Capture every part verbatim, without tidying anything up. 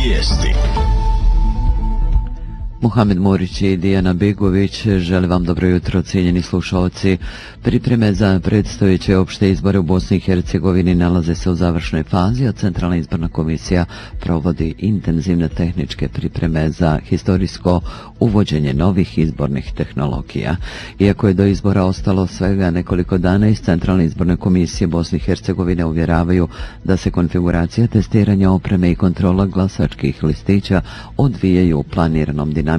Vijesti. Muhamed Murić i Dijana Begović žele vam dobro jutro, cijenjeni slušalci. Pripreme za predstojeće opšte izbore u Bosni i Hercegovini nalaze se u završnoj fazi, a Centralna izborna komisija provodi intenzivne tehničke pripreme za historijsko uvođenje novih izbornih tehnologija. Iako je do izbora ostalo svega nekoliko dana, iz Centralne izborne komisije Bosne i Hercegovine uvjeravaju da se konfiguracija testiranja opreme i kontrola glasačkih listića odvijaju planiranom dinamikom.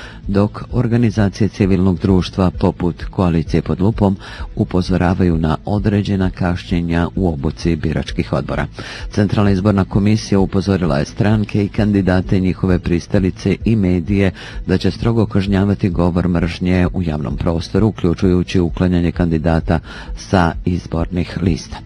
Dok organizacije civilnog društva poput Koalicije pod lupom upozoravaju na određena kašnjenja u obuci biračkih odbora. Centralna izborna komisija upozorila je stranke i kandidate, njihove pristalice i medije da će strogo kažnjavati govor mržnje u javnom prostoru, uključujući uklanjanje kandidata sa izbornih lista.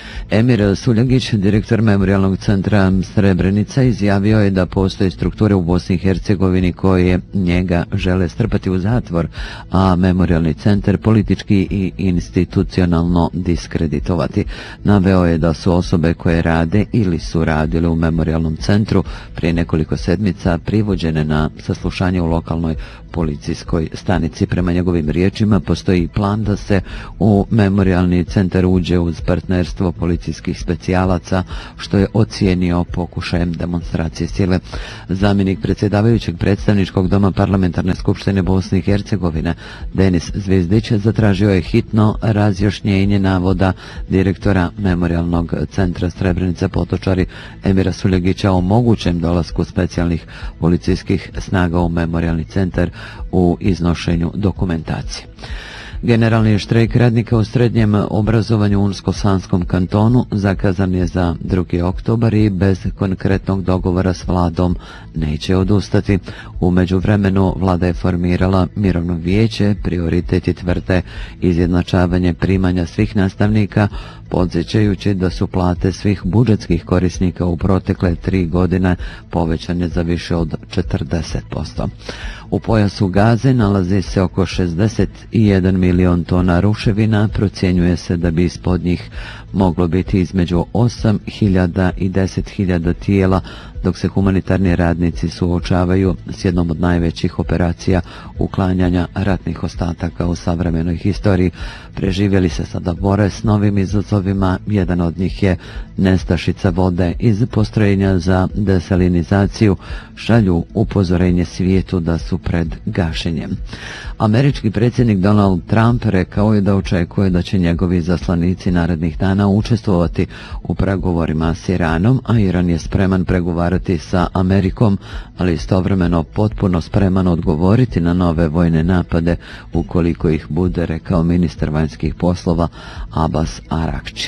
Emir Suljagić, direktor Memorijalnog centra Srebrenica, izjavio je da postoje strukture u Bosni i Hercegovini koje njega žele strpati u zatvor, a Memorijalni centar politički i institucionalno diskreditovati. Naveo je da su osobe koje rade ili su radile u Memorijalnom centru prije nekoliko sedmica privođene na saslušanje u lokalnoj policijskoj stanici. Prema njegovim riječima postoji plan da se u Memorijalni centar uđe uz partnerstvo policijskih specijalaca, što je ocijenio pokušajem demonstracije sile. Zamjenik predsjedavajućeg predstavničkog doma Parlamentarne skupštine Bosne i Hercegovine Denis Zvizdić zatražio je hitno razjašnjenje navoda direktora Memorijalnog centra Srebrenica Potočari Emira Suljagića o mogućem dolasku specijalnih policijskih snaga u Memorijalni centar u iznošenju dokumentacije. Generalni štrajk radnika u srednjem obrazovanju u Unsko-Sanskom kantonu zakazan je za drugi oktobar i bez konkretnog dogovora s vladom neće odustati. U međuvremenu vlada je formirala mirovno vijeće, prioriteti tvrde izjednačavanje primanja svih nastavnika, podsjećajući da su plate svih budžetskih korisnika u protekle tri godine povećane za više od četrdeset posto. U pojasu Gaze nalazi se oko šezdeset jedan milion tona ruševina, procjenjuje se da bi ispod njih moglo biti između osam hiljada i deset hiljada tijela, dok se humanitarni radnici suočavaju s jednom od najvećih operacija uklanjanja ratnih ostataka u savremenoj historiji. Preživjeli se sada bore s novim izazovima, jedan od njih je nestašica vode. Iz postrojenja za desalinizaciju šalju upozorenje svijetu da su pred gašenjem. Američki predsjednik Donald Trump rekao je da očekuje da će njegovi zaslanici narednih dana učestvovati u pregovorima s Iranom, a Iran je spreman pregovarati sa Amerikom, ali istovremeno potpuno spreman odgovoriti na nove vojne napade ukoliko ih bude, rekao ministar vanjskih poslova Abbas Arakči.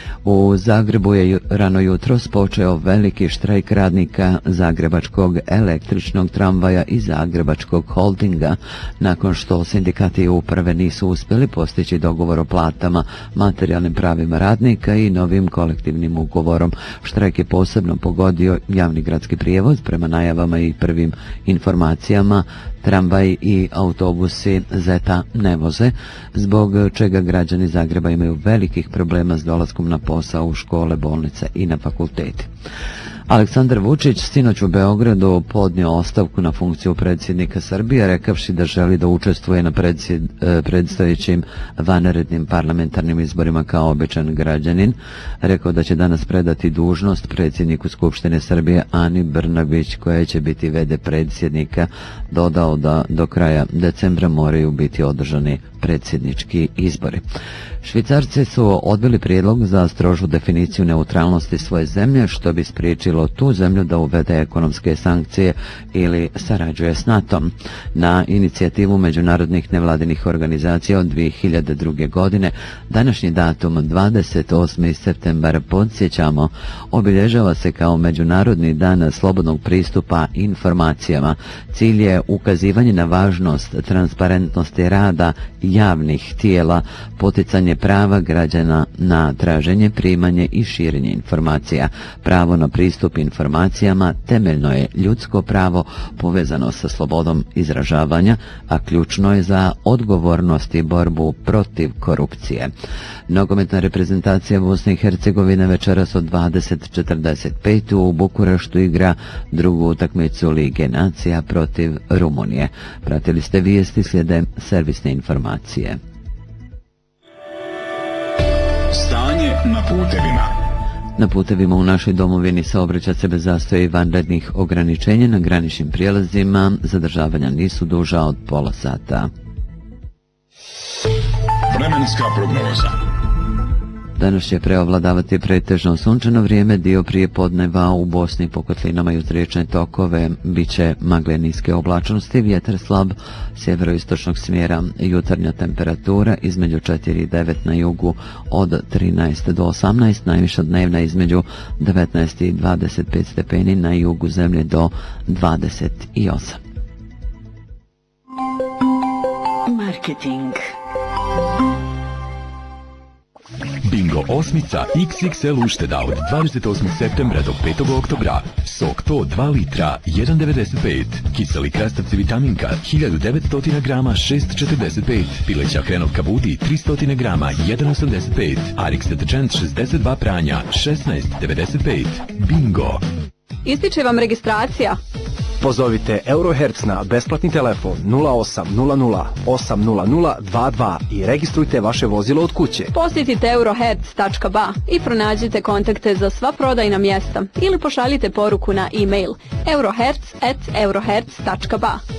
U Zagrebu je rano jutros počeo veliki štrajk radnika Zagrebačkog električnog tramvaja i Zagrebačkog holdinga, nakon što sindikati i uprave nisu uspjeli postići dogovor o platama, materijalnim pravima radnika i novim kolektivnim ugovorom. Štrajk je posebno pogodio javni gradski prijevoz. Prema najavama i prvim informacijama, tramvaj i autobusi Zeta ne voze, zbog čega građani Zagreba imaju velikih problema s dolaskom na posao, u škole, bolnice i na fakultete. Aleksandar Vučić sinoć u Beogradu podnio ostavku na funkciju predsjednika Srbije, rekavši da želi da učestvuje na predsjed, predstojećim vanrednim parlamentarnim izborima kao običan građanin. Rekao da će danas predati dužnost predsjedniku Skupštine Srbije Ani Brnabić, koja će biti v d predsjednika. Dodao da do kraja decembra moraju biti održani predsjednički izbori. Švicarci su odbili prijedlog za strožu definiciju neutralnosti svoje zemlje, što bi spriječilo tu zemlju da uvede ekonomske sankcije ili sarađuje s NATO-om. Na inicijativu međunarodnih nevladinih organizacija od dvije hiljade druge. godine, današnji datum dvadeset osmi septembar, podsjećamo, obilježava se kao Međunarodni dan slobodnog pristupa informacijama. Cilj je ukazivanje na važnost transparentnosti rada javnih tijela, poticanje prava građana na traženje, primanje i širenje informacija. Pravo na pristup informacijama temeljno je ljudsko pravo povezano sa slobodom izražavanja, a ključno je za odgovornost i borbu protiv korupcije. Nogometna reprezentacija Bosne i Hercegovine večeras od dvadeset četrdeset pet u Bukureštu igra drugu utakmicu Lige nacija protiv Rumunije. Pratili ste vijesti, slijede servisne informacije. Stanje na putevima. Na putevima u našoj domovini saobraća se bez zastoja i vanrednih ograničenja. Na graničnim prijelazima zadržavanja nisu duža od pola sata. Vremenska prognoza. Danas će preovladavati pretežno sunčano vrijeme, dio prije podneva u Bosni po kotlinama i uz riječne tokove biće magle niske oblačnosti, vjetar slab sjeveroistočnog smjera, jutarnja temperatura između četiri i devet na jugu od trinaest do osamnaest, najviša dnevna između devetnaest i dvadeset pet stepeni, na jugu zemlje do dvadeset osam. Marketing. Bingo osmica iks iks el ušteda od dvadeset osmog septembra do petog oktobra. Sok to dva litra, jedan devedeset pet. Kiseli krastavci vitaminka, hiljadu devetsto grama, šest četrdeset pet. Pileća hrenovka budi, tristo grama, jedan osamdeset pet. Arix deterđent šezdeset dva pranja, šesnaest devedeset pet. Bingo! Ističe vam registracija. Pozovite Eurohertz na besplatni telefon nula osam nula nula osam nula nula dva dva i registrujte vaše vozilo od kuće. Posjetite eurohertz tačka ba i pronađite kontakte za sva prodajna mjesta ili pošaljite poruku na e-mail eurohertz at eurohertz tačka ba.